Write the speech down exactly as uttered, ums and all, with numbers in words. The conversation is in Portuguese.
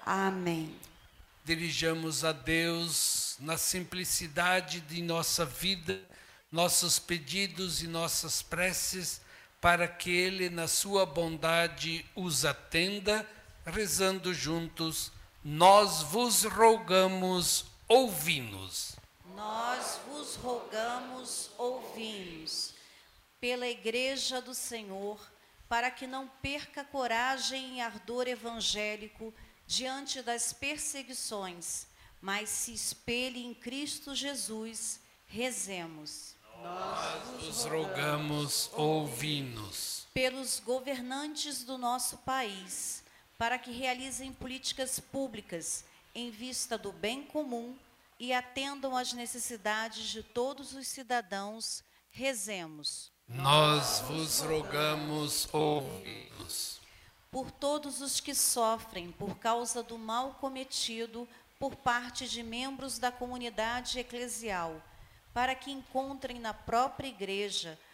Amém. Dirijamos a Deus na simplicidade de nossa vida, nossos pedidos e nossas preces, para que Ele, na sua bondade, os atenda, rezando juntos, nós vos rogamos, ouvi-nos. Nós vos rogamos, ouvi-nos, pela Igreja do Senhor, para que não perca coragem e ardor evangélico diante das perseguições, mas se espelhe em Cristo Jesus, rezemos. Nós vos rogamos, ouvi-nos. Pelos governantes do nosso país, para que realizem políticas públicas em vista do bem comum e atendam às necessidades de todos os cidadãos, rezemos. Nós vos rogamos, ouvi-nos. Por todos os que sofrem por causa do mal cometido por parte de membros da comunidade eclesial, para que encontrem na própria Igreja